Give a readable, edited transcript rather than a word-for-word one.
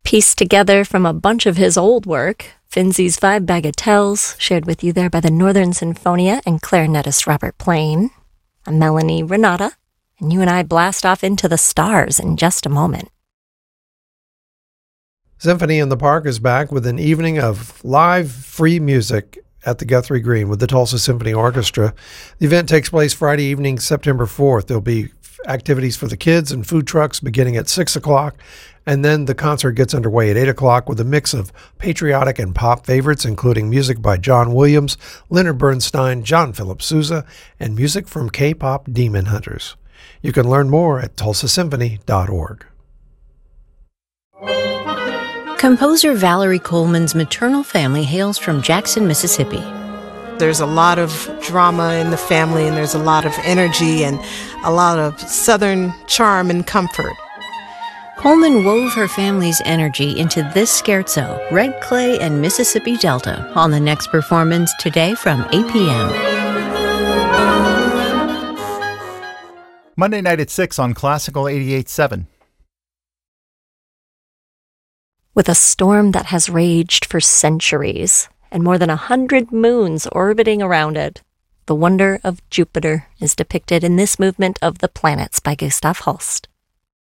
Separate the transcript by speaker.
Speaker 1: Pieced together from a bunch of his old work, Finzi's 5 bagatelles, shared with you there by the Northern Sinfonia and clarinetist Robert Plain, a Melanie Renata, and you and I blast off into the stars in just a moment.
Speaker 2: Symphony in the Park is back with an evening of live free music at the Guthrie Green with the Tulsa Symphony Orchestra. The event takes place Friday evening, September 4th. There'll be activities for the kids and food trucks beginning at 6 o'clock, and then the concert gets underway at 8 o'clock with a mix of patriotic and pop favorites, including music by John Williams, Leonard Bernstein, John Philip Sousa, and music from K-pop Demon Hunters. You can learn more at tulsasymphony.org.
Speaker 3: Composer Valerie Coleman's maternal family hails from Jackson, Mississippi.
Speaker 4: There's a lot of drama in the family, and there's a lot of energy and a lot of Southern charm and comfort.
Speaker 3: Coleman wove her family's energy into this scherzo, Red Clay and Mississippi Delta, on the next performance today from 8 p.m.
Speaker 5: Monday night at 6 on Classical 88.7.
Speaker 1: With a storm that has raged for centuries and more than 100 moons orbiting around it, the wonder of Jupiter is depicted in this movement of the planets by Gustav Holst.